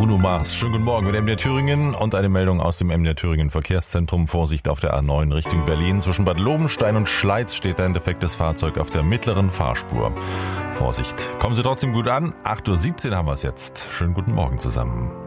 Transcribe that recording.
Bruno Mars. Schönen guten Morgen mit MDR Thüringen und eine Meldung aus dem MDR Thüringen Verkehrszentrum. Vorsicht auf der A9 Richtung Berlin. Zwischen Bad Lobenstein und Schleiz steht ein defektes Fahrzeug auf der mittleren Fahrspur. Vorsicht. Kommen Sie trotzdem gut an. 8.17 Uhr haben wir es jetzt. Schönen guten Morgen zusammen.